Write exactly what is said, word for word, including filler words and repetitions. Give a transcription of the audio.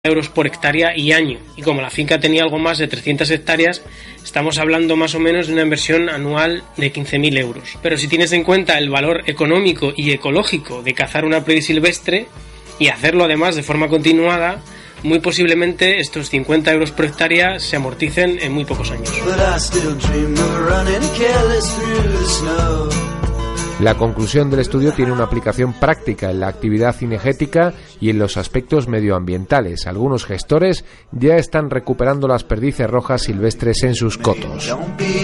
euros por hectárea y año, y como la finca tenía algo más de trescientas hectáreas, estamos hablando más o menos de una inversión anual de quince mil euros. Pero si tienes en cuenta el valor económico y ecológico de cazar una predi silvestre y hacerlo además de forma continuada, muy posiblemente estos cincuenta euros por hectárea se amorticen en muy pocos años. La conclusión del estudio tiene una aplicación práctica en la actividad cinegética y en los aspectos medioambientales. Algunos gestores ya están recuperando las perdices rojas silvestres en sus cotos.